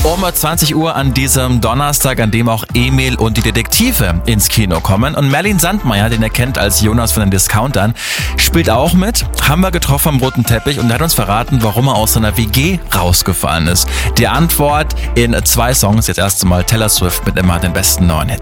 Um 20 Uhr an diesem Donnerstag, an dem auch Emil und die Detektive ins Kino kommen. Und Merlin Sandmeier, den ihr kennt als Jonas von den Discountern, spielt auch mit. Haben wir getroffen am roten Teppich und er hat uns verraten, warum er aus seiner WG rausgefallen ist. Die Antwort in 2 Songs. Jetzt erst einmal Taylor Swift mit immer den besten neuen Hits.